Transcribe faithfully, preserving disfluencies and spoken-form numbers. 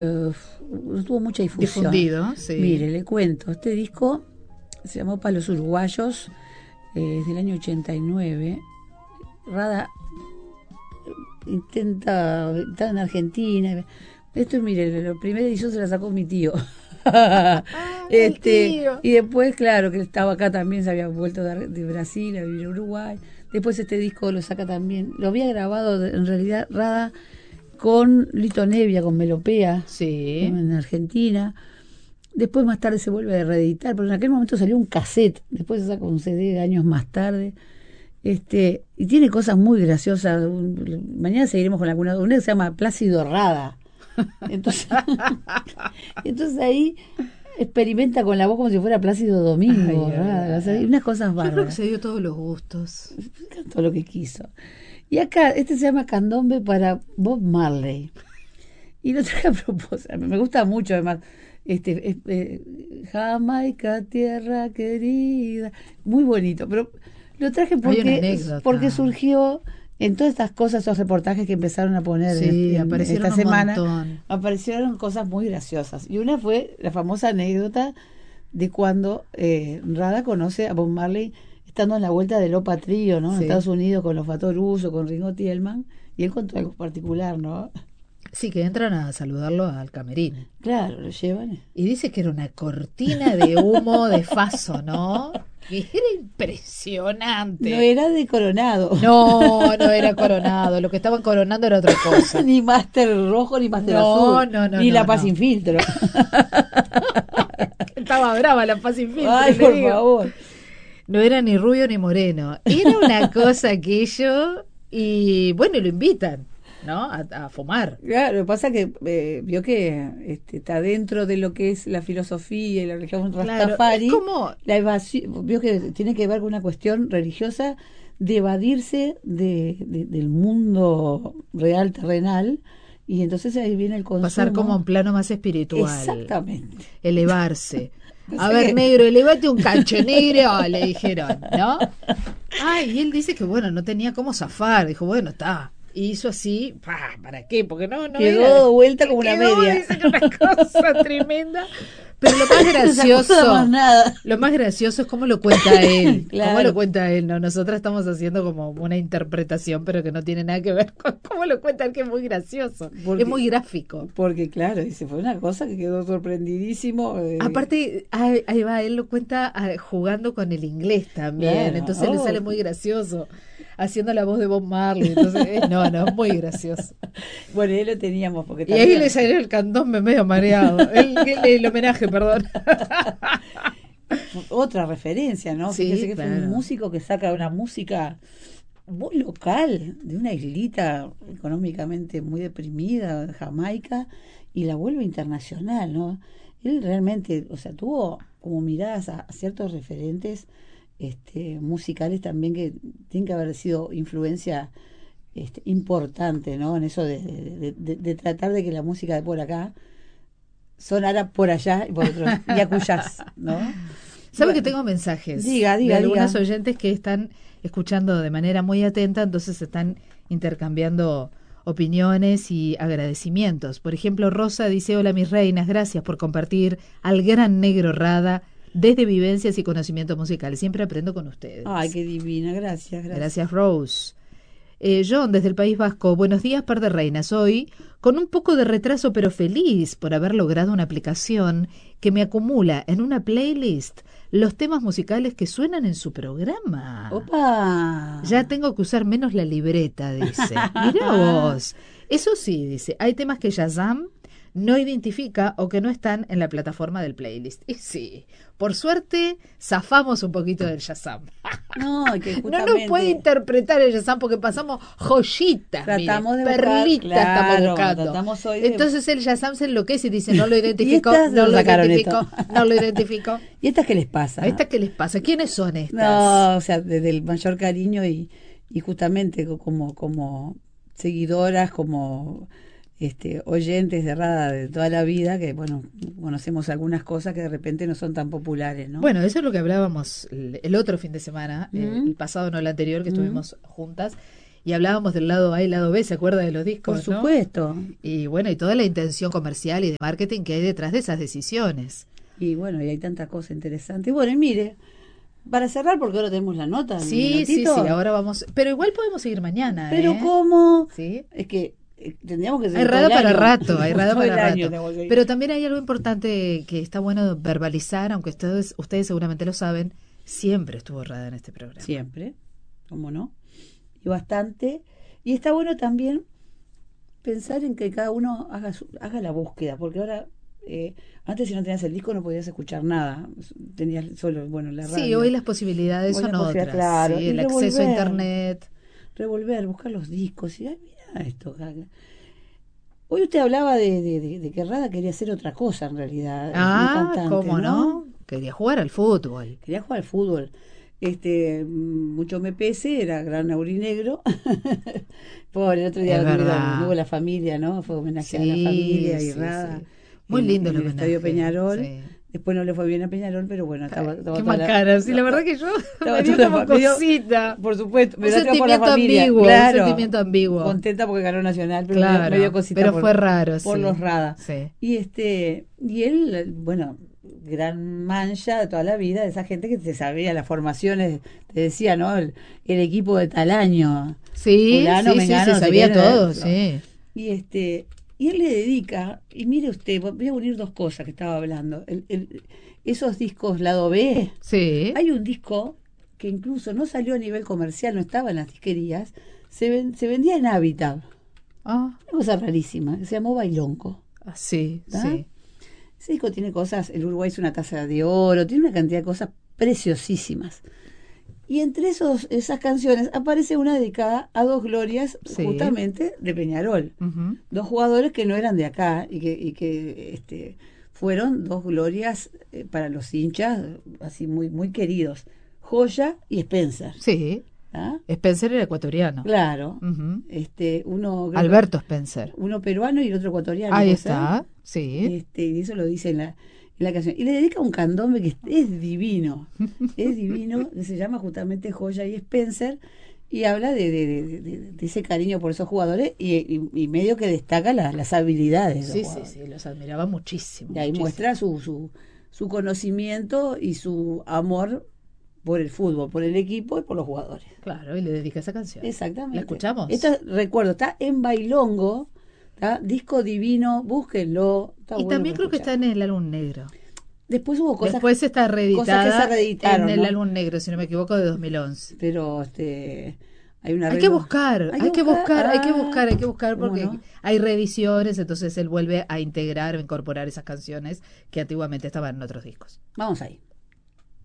Uh, tuvo mucha difusión. Difundido, sí. Mire, le cuento, este disco se llamó Para los Uruguayos, eh, es del año ochenta y nueve. Rada intenta, está en Argentina. Esto, mire, la primera edición se la sacó mi tío. Ah, este tío. Y después, claro, que él estaba acá también, se había vuelto de, de Brasil a vivir a Uruguay. Después este disco lo saca también. Lo había grabado, en realidad, Rada con Lito Nevia, con Melopea, Sí. en Argentina. Después más tarde se vuelve a reeditar, pero en aquel momento salió un cassette, después se saca un C D años más tarde. Este, y tiene cosas muy graciosas. Un, mañana seguiremos con alguna, una que se llama Plácido Rada. Entonces, entonces ahí experimenta con la voz como si fuera Plácido Domingo. Ay, Rada, o sea, hay unas cosas bárbaras. Yo creo que se dio todos los gustos. Todo lo que quiso. Y acá, este se llama Candombe para Bob Marley. Y lo traje a propósito. Me gusta mucho, además. Este, es, eh, Jamaica, tierra querida. Muy bonito. Pero lo traje porque, porque surgió en todas estas cosas, esos reportajes que empezaron a poner sí, en, en esta semana. Montón. Aparecieron cosas muy graciosas. Y una fue la famosa anécdota de cuando eh, Rada conoce a Bob Marley estando en la vuelta del Opa Trío, ¿no? Sí. En Estados Unidos con los Fatoruso, con Ringo Tielman, y él contó algo particular, ¿no? Sí, que entran a saludarlo al camerino. Claro, lo llevan. Y dice que era una cortina de humo de faso, ¿no? Que era impresionante. No era de Coronado. No, no era Coronado. Lo que estaban coronando era otra cosa. Ni Máster Rojo, ni Máster no, Azul. No, no, Ni no. La Paz no. Sin Filtro. Estaba brava La Paz Sin Filtro. Ay, por digo. favor. No era ni rubio ni moreno. Era una cosa aquello. Y bueno, lo invitan, ¿no? A, a fumar. Claro, lo que pasa que eh, vio que este, está dentro de lo que es la filosofía y la religión Rastafari. Claro, como la evasión, vio que tiene que ver con una cuestión religiosa de evadirse de, de, del mundo real terrenal, y entonces ahí viene el consumo. Pasar como a un plano más espiritual. Exactamente. Elevarse. A ver, negro, elevate un cacho, negro, le dijeron, ¿no? Ay, y él dice que, bueno, no tenía cómo zafar. Dijo, bueno, está. Y hizo así, pa, ¿para qué? Porque no, no quedó era, vuelta como una quedó, media. Dice que una cosa tremenda. Pero lo más gracioso, no más nada. Lo más gracioso es cómo lo cuenta él. Claro. Cómo lo cuenta él, ¿no? Nosotras estamos haciendo como una interpretación, pero que no tiene nada que ver con cómo lo cuenta él, que es muy gracioso. Porque, es muy gráfico. Porque, claro, dice, fue una cosa que quedó sorprendidísimo. Eh. Aparte, ahí, ahí va, él lo cuenta ah, jugando con el inglés también. Claro. Entonces oh. le sale muy gracioso. Haciendo la voz de Bob Marley. Entonces, eh, no, no, es muy gracioso. Bueno, ahí lo teníamos. Porque y ahí le salió el candombe medio mareado. el, el, el homenaje, perdón. Otra referencia, ¿no? Sí, Fíjese que claro. fue un músico que saca una música muy local, de una islita económicamente muy deprimida, Jamaica, y la vuelve internacional, ¿no? Él realmente, o sea, tuvo como miradas a, a ciertos referentes Este, musicales también que tienen que haber sido influencia este, importante, ¿no? En eso de, de, de, de tratar de que la música de por acá sonara por allá y por otro, y acuyás, ¿no? ¿Sabe bueno, que tengo mensajes? Diga, diga, de algunos diga. oyentes que están escuchando de manera muy atenta, entonces están intercambiando opiniones y agradecimientos. Por ejemplo, Rosa dice: hola mis reinas, gracias por compartir al gran negro Rada desde vivencias y conocimientos musicales. Siempre aprendo con ustedes. Ay, qué divina, gracias. Gracias, gracias Rose. Eh, John, desde el País Vasco, buenos días, par de reinas. Hoy, con un poco de retraso, pero feliz por haber logrado una aplicación que me acumula en una playlist los temas musicales que suenan en su programa. ¡Opa! Ya tengo que usar menos la libreta, dice. Mirá vos. Eso sí, dice, hay temas que Shazam no identifica o que no están en la plataforma del playlist. Y sí, por suerte zafamos un poquito del Shazam. No, que justamente no nos puede interpretar el Shazam porque pasamos joyitas, tratamos mire, de buscar, perlitas claro, estamos buscando. Tratamos hoy de... Entonces el Shazam se enloquece y dice, no lo identifico, no lo identifico, no lo identifico. ¿Y estas qué les pasa? ¿A estas qué les pasa? ¿Quiénes son estas? No, o sea, desde el mayor cariño y, y justamente como, como seguidoras, como... Este, oyentes de Rada de toda la vida, que bueno, conocemos algunas cosas que de repente no son tan populares, ¿no? Bueno, eso es lo que hablábamos el, el otro fin de semana, mm. el, el pasado, no el anterior, que mm. estuvimos juntas, Y hablábamos del lado A y lado B, ¿se acuerda de los discos? Por ¿no? supuesto. Y bueno, y toda la intención comercial y de marketing que hay detrás de esas decisiones. Y bueno, y hay tanta cosa interesante. Y bueno, y mire, para cerrar, porque ahora tenemos la nota. un Sí, sí, sí, minutito. ahora vamos. Pero igual podemos seguir mañana. Pero ¿eh? ¿cómo? Sí. Es que eh, tendríamos que seguir Hay todo rada el para año. rato, hay rada Todo el para año rato. tenemos que seguir. Pero también hay algo importante que está bueno verbalizar, aunque ustedes, ustedes seguramente lo saben, siempre estuvo Rada en este programa. Siempre, ¿cómo no? Y bastante. Y está bueno también pensar en que cada uno haga, su, haga la búsqueda, porque ahora, eh, antes si no tenías el disco no podías escuchar nada, tenías solo, bueno, la radio. Sí, hoy las posibilidades Hoy son las posibilidades, otras. claro. Sí, Y el revolver, acceso a internet. Revolver, buscar los discos, y ay, mira esto. Hoy usted hablaba de, de, de, de que Rada quería hacer otra cosa en realidad. Ah, un cantante, ¿cómo no? no? Quería jugar al fútbol. Quería jugar al fútbol. Este, mucho me pese, era gran aurinegro. Pobre, el otro día Es verdad. hubo la familia, ¿no? Fue homenaje a Sí, la familia y sí, Rada. sí. Muy en- lindo en el el Estadio homenaje, Peñarol. sí. Después no le fue bien a Peñarol, pero bueno, estaba, estaba Qué toda macana, sí, la verdad que yo estaba me dio toda como la fa- me dio- cosita. Por supuesto, Un me dio por la sentimiento familia. ambiguo, un Claro, sentimiento ambiguo. Contenta porque ganó Nacional, pero me dio- Claro, me dio cosita pero por, fue raro, por sí. los Rada. Sí. Y este, y él, bueno, gran mancha de toda la vida, de esa gente que se sabía las formaciones, te decía, ¿no? El, el equipo de tal año. Sí, Fulano, sí, sí, Mengano, se no sé sabía quién, todo, ¿no? sí. Y este, y él le dedica, y mire usted, voy a unir dos cosas que estaba hablando. El, el, esos discos lado B, Sí. hay un disco que incluso no salió a nivel comercial, no estaba en las disquerías, se, ven, se vendía en Habitat. Ah, Una cosa rarísima, que se llamó Bailonco. ah, sí, ¿Tá? sí. Ese disco tiene cosas, el Uruguay es una taza de oro, tiene una cantidad de cosas preciosísimas. Y entre esos, esas canciones aparece una dedicada a dos glorias Sí. justamente de Peñarol. Ujú. Dos jugadores que no eran de acá y que, y que este, fueron dos glorias eh, para los hinchas, así muy, muy queridos. Joya y Spencer. Sí. ¿Ah? Spencer era ecuatoriano. Claro. Ujú. Este, uno, Alberto Spencer. uno peruano y el otro ecuatoriano. Ahí ¿puede ser? está, sí. Este, y eso lo dice en la, en la canción. Y le dedica un candombe que es, es divino. Es divino, que se llama justamente Joya y Spencer. Y habla de, de, de, de, de ese cariño por esos jugadores y, y, y medio que destaca la, las habilidades. De Sí, los sí, jugadores. sí, los admiraba muchísimo. Y ahí muchísimo. muestra su, su, su conocimiento y su amor por el fútbol, por el equipo y por los jugadores. Claro, y le dedica esa canción. Exactamente. ¿La escuchamos? Esta, recuerdo, está en Bailongo, ¿tá? Disco divino, búsquenlo. Está Y bueno también para creo que escuchar. está en el álbum negro. Después hubo cosas, Después está cosas que reeditada se reeditaron, en el ¿no? álbum negro, si no me equivoco, de dos mil once. pero este hay una Hay que buscar, hay que buscar, hay que ah, buscar, hay que buscar ¿cómo porque no? hay reediciones, entonces él vuelve a integrar o incorporar esas canciones que antiguamente estaban en otros discos. Vamos ahí.